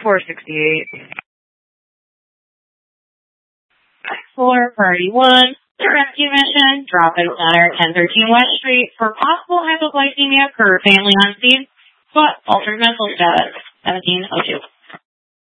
468. For Priority 1, the rescue mission, drop in center 1013 West Street for possible hypoglycemia for family on scene, but altered mental status, 1702.